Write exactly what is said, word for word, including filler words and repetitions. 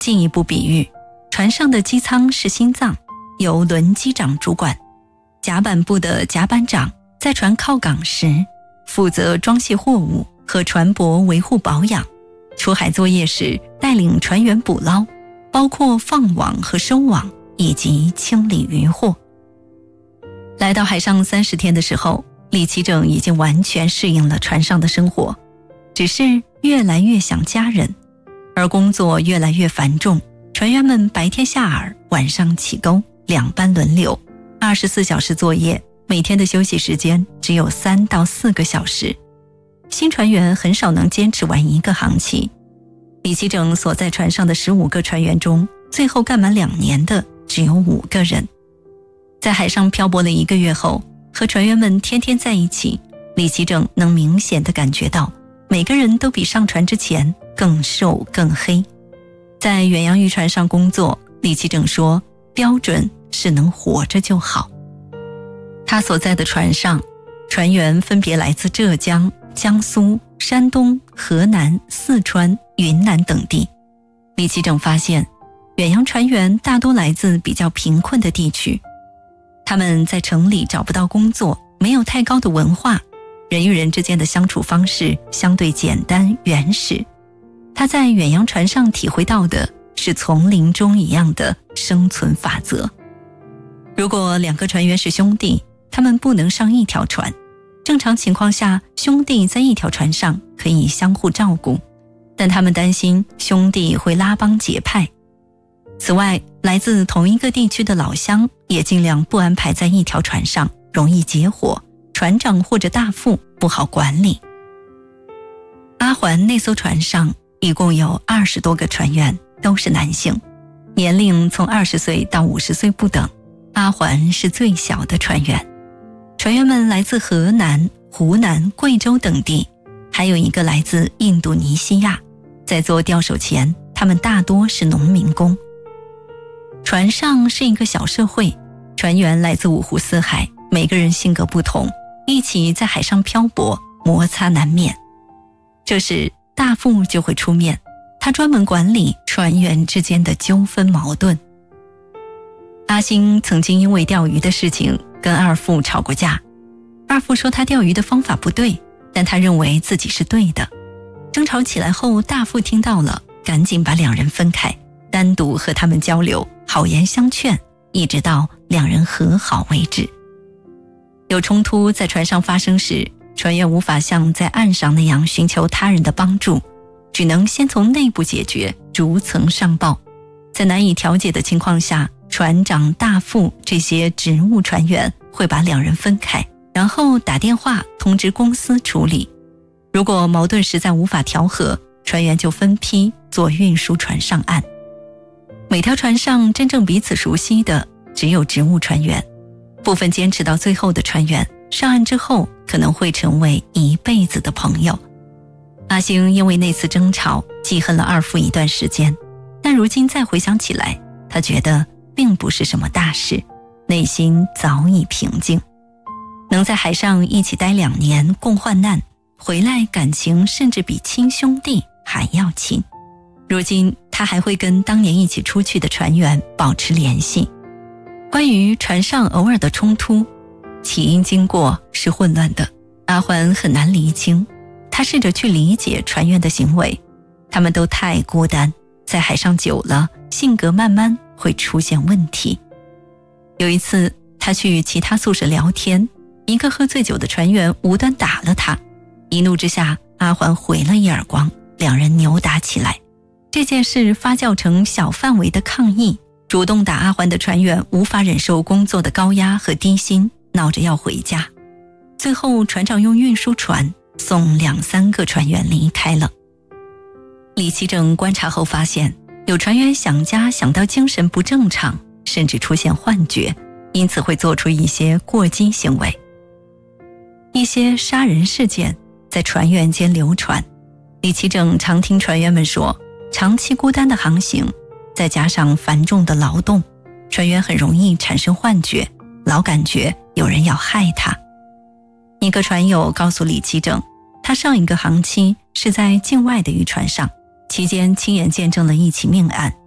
进一步比喻，船上的机舱是心脏，由轮机长主管，甲板部的甲板长在船靠港时负责装卸货物和船舶维护保养，出海作业时带领船员捕捞，包括放网和收网以及清理渔获。来到海上三十天的时候，李奇正已经完全适应了船上的生活，只是越来越想家人，而工作越来越繁重。船员们白天下饵，晚上起钩，两班轮流，二十四小时作业，每天的休息时间只有三到四个小时。新船员很少能坚持完一个航期。李奇正所在船上的十五个船员中，最后干满两年的只有五个人。在海上漂泊了一个月后，和船员们天天在一起，李奇正能明显地感觉到，每个人都比上船之前更瘦更黑。在远洋渔船上工作，李奇正说，标准是能活着就好。他所在的船上，船员分别来自浙江、江苏、山东、河南、四川、云南等地。李奇正发现，远洋船员大多来自比较贫困的地区，他们在城里找不到工作，没有太高的文化，人与人之间的相处方式相对简单原始。他在远洋船上体会到的是丛林中一样的生存法则。如果两个船员是兄弟，他们不能上一条船。正常情况下，兄弟在一条船上可以相互照顾，但他们担心兄弟会拉帮结派。此外，来自同一个地区的老乡也尽量不安排在一条船上，容易结伙，船长或者大副不好管理。阿环那艘船上一共有二十多个船员，都是男性，年龄从二十岁到五十岁不等。阿环是最小的船员。船员们来自河南、湖南、贵州等地，还有一个来自印度尼西亚。在做钓手前，他们大多是农民工。船上是一个小社会，船员来自五湖四海，每个人性格不同，一起在海上漂泊，摩擦难免。这时大副就会出面，他专门管理船员之间的纠纷矛盾。阿星曾经因为钓鱼的事情跟二副吵过架，二副说他钓鱼的方法不对，但他认为自己是对的。争吵起来后，大副听到了，赶紧把两人分开，单独和他们交流，好言相劝，一直到两人和好为止。有冲突在船上发生时，船员无法像在岸上那样寻求他人的帮助，只能先从内部解决，逐层上报。在难以调解的情况下，船长、大副这些职务船员会把两人分开，然后打电话通知公司处理。如果矛盾实在无法调和，船员就分批坐运输船上岸。每条船上真正彼此熟悉的只有职务船员，部分坚持到最后的船员上岸之后可能会成为一辈子的朋友。阿星因为那次争吵记恨了二副一段时间，但如今再回想起来，他觉得并不是什么大事，内心早已平静。能在海上一起待两年共患难，回来感情甚至比亲兄弟还要亲。如今他还会跟当年一起出去的船员保持联系。关于船上偶尔的冲突，起因经过是混乱的，阿欢很难厘清。他试着去理解船员的行为，他们都太孤单，在海上久了，性格慢慢会出现问题。有一次他去其他宿舍聊天，一个喝醉酒的船员无端打了他，一怒之下，阿欢回了一耳光，两人扭打起来。这件事发酵成小范围的抗议，主动打阿欢的船员无法忍受工作的高压和低薪，闹着要回家。最后船长用运输船送两三个船员离开了。李奇正观察后发现，有船员想家想到精神不正常，甚至出现幻觉，因此会做出一些过激行为。一些杀人事件在船员间流传，李奇正常听船员们说，长期孤单的航行，再加上繁重的劳动，船员很容易产生幻觉，老感觉有人要害他。一个船友告诉李奇正，他上一个航期是在境外的渔船上，期间亲眼见证了一起命案，